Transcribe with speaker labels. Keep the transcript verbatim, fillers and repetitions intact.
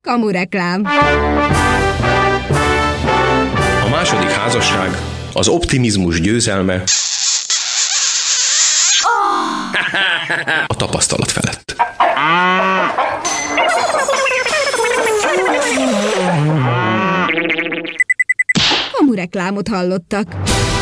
Speaker 1: Kamureklám.
Speaker 2: A második házasság, az optimizmus győzelme a tapasztalat felett.
Speaker 1: Kamureklámot hallottak.